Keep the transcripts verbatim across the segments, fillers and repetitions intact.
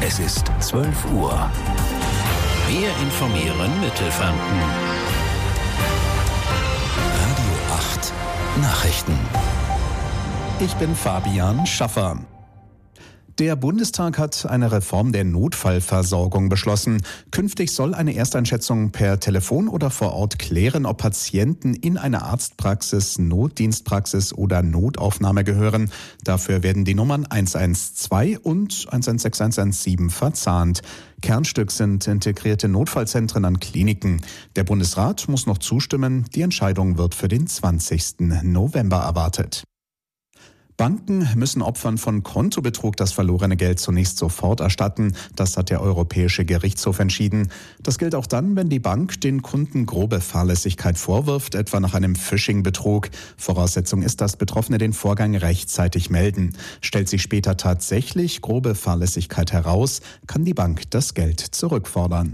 Es ist zwölf Uhr. Wir informieren Mittelfranken. Radio acht Nachrichten. Ich bin Fabian Schaffer. Der Bundestag hat eine Reform der Notfallversorgung beschlossen. Künftig soll eine Ersteinschätzung per Telefon oder vor Ort klären, ob Patienten in eine Arztpraxis, Notdienstpraxis oder Notaufnahme gehören. Dafür werden die Nummern eins eins zwei und eins eins sechs eins eins sieben verzahnt. Kernstück sind integrierte Notfallzentren an Kliniken. Der Bundesrat muss noch zustimmen. Die Entscheidung wird für den zwanzigsten November erwartet. Banken müssen Opfern von Kontobetrug das verlorene Geld zunächst sofort erstatten. Das hat der Europäische Gerichtshof entschieden. Das gilt auch dann, wenn die Bank den Kunden grobe Fahrlässigkeit vorwirft, etwa nach einem Phishing-Betrug. Voraussetzung ist, dass Betroffene den Vorgang rechtzeitig melden. Stellt sich später tatsächlich grobe Fahrlässigkeit heraus, kann die Bank das Geld zurückfordern.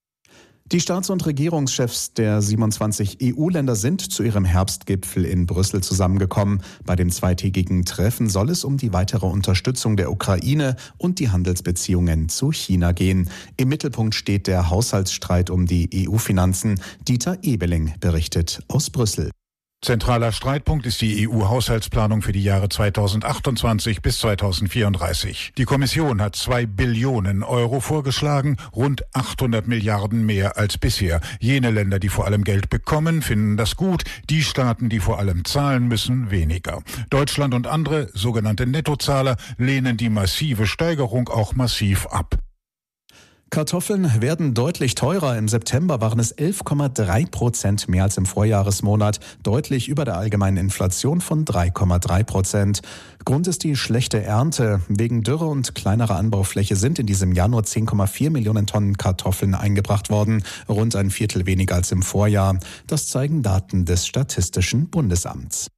Die Staats- und Regierungschefs der siebenundzwanzig E U-Länder sind zu ihrem Herbstgipfel in Brüssel zusammengekommen. Bei dem zweitägigen Treffen soll es um die weitere Unterstützung der Ukraine und die Handelsbeziehungen zu China gehen. Im Mittelpunkt steht der Haushaltsstreit um die E U-Finanzen. Dieter Ebeling berichtet aus Brüssel. Zentraler Streitpunkt ist die E U-Haushaltsplanung für die Jahre zweitausendachtundzwanzig bis zweitausendvierunddreißig. Die Kommission hat zwei Billionen Euro vorgeschlagen, rund achthundert Milliarden mehr als bisher. Jene Länder, die vor allem Geld bekommen, finden das gut, die Staaten, die vor allem zahlen müssen, weniger. Deutschland und andere, sogenannte Nettozahler, lehnen die massive Steigerung auch massiv ab. Kartoffeln werden deutlich teurer. Im September waren es elf Komma drei Prozent mehr als im Vorjahresmonat, deutlich über der allgemeinen Inflation von drei Komma drei Prozent. Grund ist die schlechte Ernte. Wegen Dürre und kleinerer Anbaufläche sind in diesem Jahr nur zehn Komma vier Millionen Tonnen Kartoffeln eingebracht worden, rund ein Viertel weniger als im Vorjahr. Das zeigen Daten des Statistischen Bundesamts.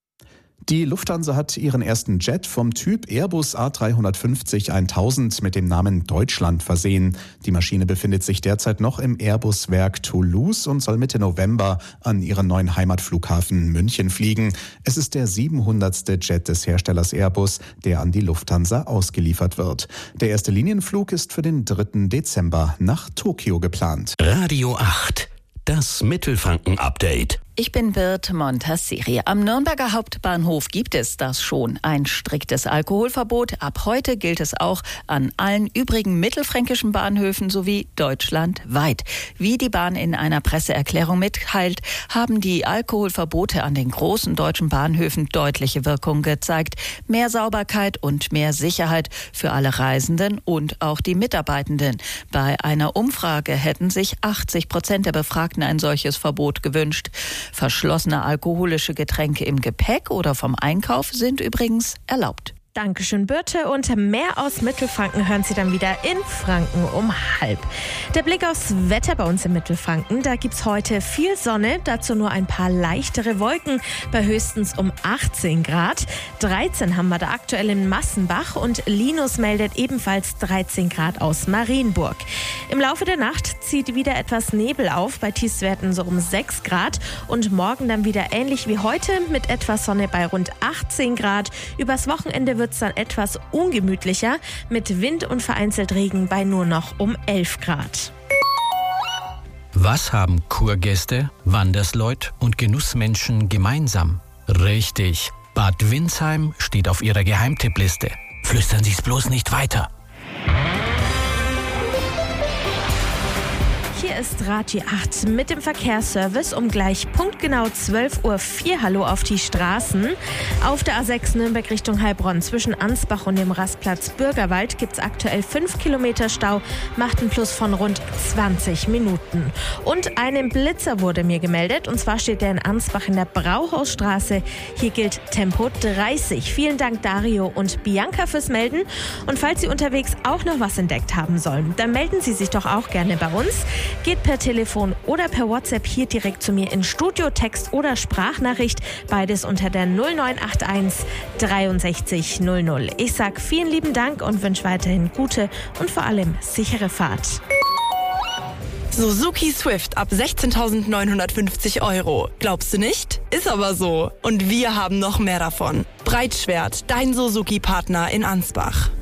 Die Lufthansa hat ihren ersten Jet vom Typ Airbus A drei fünfzig tausend mit dem Namen Deutschland versehen. Die Maschine befindet sich derzeit noch im Airbus-Werk Toulouse und soll Mitte November an ihren neuen Heimatflughafen München fliegen. Es ist der siebenhundertste Jet des Herstellers Airbus, der an die Lufthansa ausgeliefert wird. Der erste Linienflug ist für den dritten Dezember nach Tokio geplant. Radio acht, das Mittelfranken-Update. Ich bin Birte Montasseri. Am Nürnberger Hauptbahnhof gibt es das schon. Ein striktes Alkoholverbot. Ab heute gilt es auch an allen übrigen mittelfränkischen Bahnhöfen sowie deutschlandweit. Wie die Bahn in einer Presseerklärung mitteilt, haben die Alkoholverbote an den großen deutschen Bahnhöfen deutliche Wirkung gezeigt. Mehr Sauberkeit und mehr Sicherheit für alle Reisenden und auch die Mitarbeitenden. Bei einer Umfrage hätten sich achtzig Prozent der Befragten ein solches Verbot gewünscht. Verschlossene alkoholische Getränke im Gepäck oder vom Einkauf sind übrigens erlaubt. Dankeschön, Birte. Und mehr aus Mittelfranken hören Sie dann wieder in Franken um halb. Der Blick aufs Wetter bei uns in Mittelfranken. Da gibt's heute viel Sonne, dazu nur ein paar leichtere Wolken bei höchstens um achtzehn Grad. dreizehn haben wir da aktuell in Massenbach und Linus meldet ebenfalls dreizehn Grad aus Marienburg. Im Laufe der Nacht zieht wieder etwas Nebel auf, bei Tiefstwerten so um sechs Grad und morgen dann wieder ähnlich wie heute mit etwas Sonne bei rund achtzehn Grad. Übers Wochenende wird es dann etwas ungemütlicher mit Wind und vereinzelt Regen bei nur noch um elf Grad. Was haben Kurgäste, Wandersleut und Genussmenschen gemeinsam? Richtig, Bad Windsheim steht auf ihrer Geheimtippliste. Flüstern Sie es bloß nicht weiter. Hier ist Radio acht mit dem Verkehrsservice um gleich punktgenau zwölf Uhr vier. Hallo auf die Straßen. Auf der A sechs Nürnberg Richtung Heilbronn zwischen Ansbach und dem Rastplatz Bürgerwald gibt es aktuell fünf Kilometer Stau, macht einen Plus von rund zwanzig Minuten. Und einen Blitzer wurde mir gemeldet, und zwar steht der in Ansbach in der Brauhausstraße. Hier gilt Tempo dreißig. Vielen Dank Dario und Bianca fürs Melden. Und falls Sie unterwegs auch noch was entdeckt haben sollen, dann melden Sie sich doch auch gerne bei uns. Geht per Telefon oder per WhatsApp hier direkt zu mir in Studio, Text oder Sprachnachricht. Beides unter der null neun acht eins dreiundsechzig null null. Ich sag vielen lieben Dank und wünsche weiterhin gute und vor allem sichere Fahrt. Suzuki Swift ab sechzehntausendneunhundertfünfzig Euro. Glaubst du nicht? Ist aber so. Und wir haben noch mehr davon. Breitschwert, dein Suzuki-Partner in Ansbach.